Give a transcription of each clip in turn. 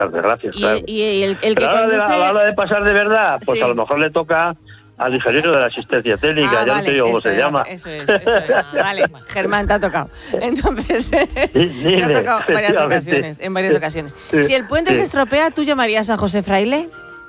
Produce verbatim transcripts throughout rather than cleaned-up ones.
desgracias, claro. Y, y el, el que Pero conduce... a la hora de pasar de verdad, pues sí, a lo mejor le toca al ingeniero de la asistencia técnica, ah, ya vale, no te digo cómo se era, llama. Eso es, eso es. Vale, Germán, te ha tocado. Entonces, sí, te ha tocado en varias ocasiones, en varias ocasiones. Sí, si el puente sí. se estropea, ¿tú llamarías a José Fraile?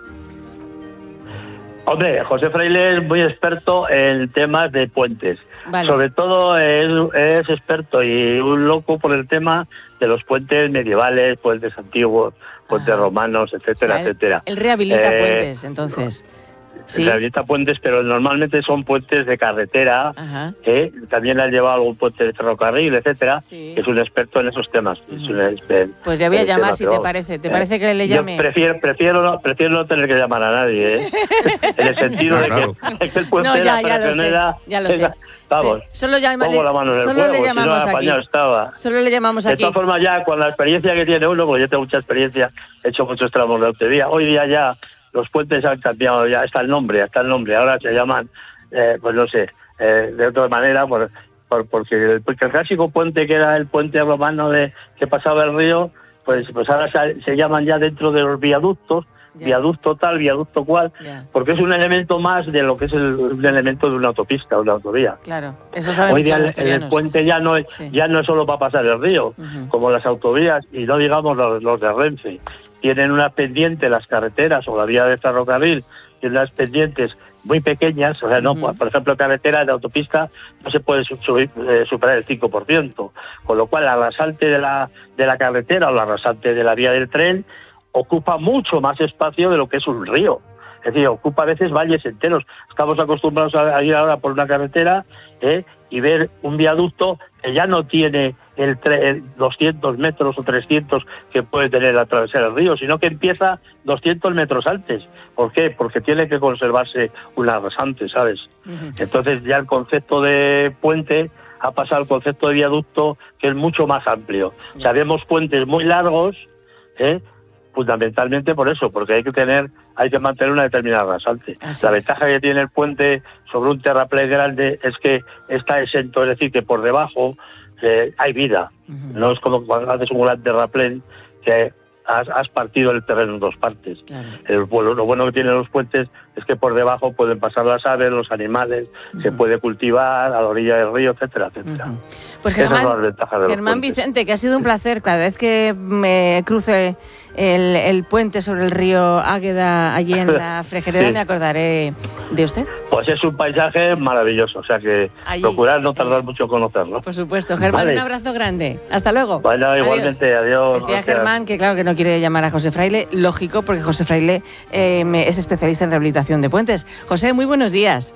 Hombre, José Fraile es muy experto en temas de puentes. Vale. Sobre todo es, es experto y un loco por el tema de los puentes medievales, puentes antiguos, puentes ah. romanos, etcétera, o sea, él, etcétera. Él rehabilita eh, puentes, entonces. ¿Sí? Rehabilita puentes, pero normalmente son puentes de carretera, ¿eh? También ha llevado algún puente de ferrocarril, etcétera. Sí. Es un experto en esos temas. Uh-huh. Es un experto, pues le voy a llamar si te parece. ¿Te eh, parece que le llame? Yo prefiero, prefiero, no, prefiero no tener que llamar a nadie, ¿eh? En el sentido de que, es que el puente no, de ya, la ya lo sé, ya lo sé. Vamos, solo llama, pongo la mano en el solo fuego, le llamamos si no, aquí. Estaba. Solo le llamamos de aquí. De todas formas, ya con la experiencia que tiene uno, porque yo tengo mucha experiencia, he hecho muchos tramos de autovía, hoy día ya los puentes han cambiado, ya está el nombre, está el nombre, ahora se llaman, eh, pues no sé, eh, de otra manera, por, por, porque, el, porque el clásico puente que era el puente romano de que pasaba el río, pues, pues ahora se, se llaman ya dentro de los viaductos, yeah. viaducto tal, viaducto cual, yeah. porque es un elemento más de lo que es el, un elemento de una autopista, una autovía. Claro, eso saben Hoy día muchos el, el puente ya no es sí. ya no es solo para pasar el río, uh-huh. como las autovías, y no digamos los, los de Renfe. Tienen una pendiente las carreteras o la vía de ferrocarril, tienen unas pendientes muy pequeñas, o sea, no, uh-huh. por ejemplo, carretera de autopista no se puede subir, eh, superar el cinco por ciento, con lo cual la rasante de la, de la carretera o la rasante de la vía del tren ocupa mucho más espacio de lo que es un río. Es decir, ocupa a veces valles enteros. Estamos acostumbrados a ir ahora por una carretera ¿eh? y ver un viaducto que ya no tiene el, tre- el doscientos metros o trescientos que puede tener la travesía del río, sino que empieza doscientos metros antes. ¿Por qué? Porque tiene que conservarse una rasante, ¿sabes? Uh-huh. Entonces ya el concepto de puente ha pasado al concepto de viaducto, que es mucho más amplio. Uh-huh. O sea, vemos puentes muy largos, ¿eh? fundamentalmente por eso, porque hay que tener, hay que mantener una determinada rasante. Así la es. Ventaja que tiene el puente sobre un terraplén grande es que está exento, es decir, que por debajo eh, hay vida. Uh-huh. No es como cuando haces un gran terraplén que has, has partido el terreno en dos partes. Claro. El, bueno, lo bueno que tienen los puentes es que por debajo pueden pasar las aves, los animales, uh-huh. se puede cultivar a la orilla del río, etcétera, etcétera. Uh-huh. Pues Germán, Germán Vicente, que ha sido un placer cada vez que me cruce el, el puente sobre el río Águeda allí en la Frejereda, sí. me acordaré de usted. Pues es un paisaje maravilloso, o sea que allí, procurar no tardar eh, mucho en conocerlo. Por supuesto. Germán, vale. un abrazo grande. Hasta luego. Bueno, adiós. Igualmente, adiós. Decía gracias. Germán que claro que no quiere llamar a José Fraile, lógico, porque José Fraile eh, es especialista en rehabilitación de puentes. José, muy buenos días.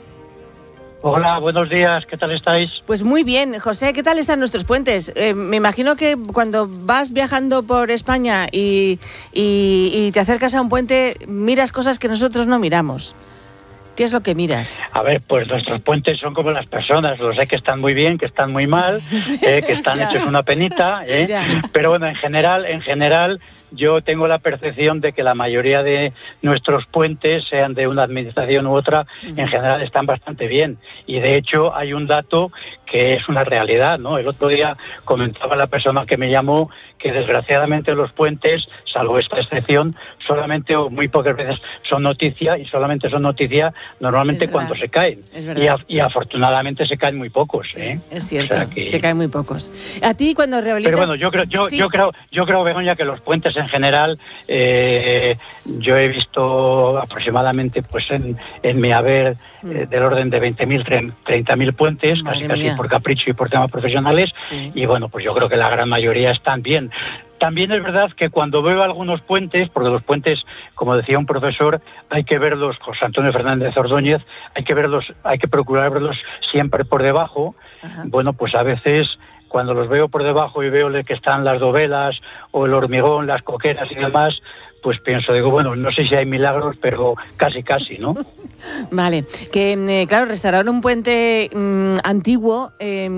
Hola, buenos días, ¿qué tal estáis? Pues muy bien, José, ¿qué tal están nuestros puentes? Eh, me imagino que cuando vas viajando por España y, y, y te acercas a un puente, miras cosas que nosotros no miramos. ¿Qué es lo que miras? A ver, pues nuestros puentes son como las personas, los sé que están muy bien, que están muy mal, eh, que están hechos una penita, eh, pero bueno, en general, en general... Yo tengo la percepción de que la mayoría de nuestros puentes, sean de una administración u otra, uh-huh. en general están bastante bien. Y de hecho hay un dato que es una realidad, ¿no? El otro día comentaba la persona que me llamó que desgraciadamente los puentes, salvo esta excepción, solamente o muy pocas veces son noticia, y solamente son noticia normalmente cuando se caen. Y, a, y afortunadamente se caen muy pocos, sí, ¿eh? Es cierto, o sea que... se caen muy pocos. A ti cuando rehabilitas... Pero bueno, yo creo, yo, sí. yo creo, yo creo, Begoña, que los puentes en general, eh, yo he visto aproximadamente, pues en, en mi haber, mm. eh, del orden de veinte mil, treinta mil puentes, Madre casi, casi por capricho y por temas profesionales, sí. y bueno, pues yo creo que la gran mayoría están bien. También es verdad que cuando veo algunos puentes, porque los puentes, como decía un profesor, hay que verlos, José Antonio Fernández Ordóñez, hay que verlos, hay que procurar verlos siempre por debajo. Ajá. Bueno, pues a veces cuando los veo por debajo y veo que están las dovelas o el hormigón, las coqueras y demás, pues pienso, digo, bueno, no sé si hay milagros, pero casi, casi, ¿no? Vale, que eh, claro, restaurar un puente mmm, antiguo eh,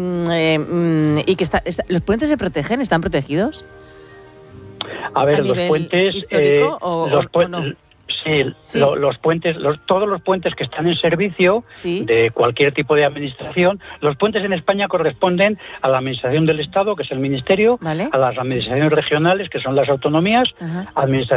eh, y que está, está, ¿los puentes se protegen? ¿Están protegidos? A ver, ¿A los puentes... histórico eh, o, los o, pu- o no? Sí, Sí, Sí. Lo, los puentes, los, todos los puentes que están en servicio Sí. de cualquier tipo de administración, los puentes en España corresponden a la administración del Estado, que es el Ministerio, Vale. a las administraciones regionales, que son las autonomías, Ajá. administraciones